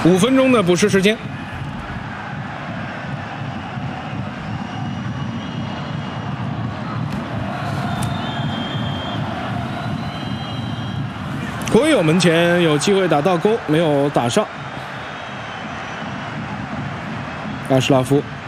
5分钟的补时时间。国友门前有机会打到勾，没有打上。阿什拉夫。